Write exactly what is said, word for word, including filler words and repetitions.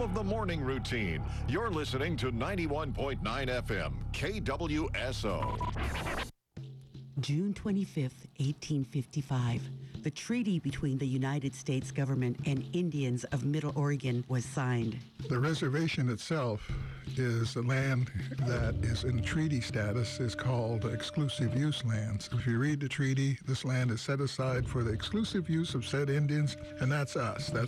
of the morning routine. You're listening to ninety-one point nine F M, K W S O. June twenty-fifth, eighteen fifty-five. The treaty between the United States government and Indians of Middle Oregon was signed. The reservation itself is the land that is in treaty status is called exclusive use lands. If you read the treaty, this land is set aside for the exclusive use of said Indians, and that's us. That's